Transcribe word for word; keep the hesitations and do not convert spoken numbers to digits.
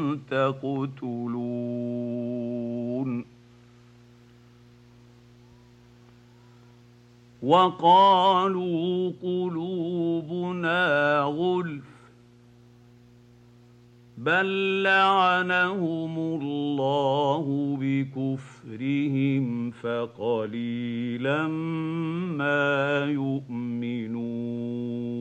تقتلون وقالوا قلوبنا غلف بل لعنهم الله بكفرهم فقليلا ما يؤمنون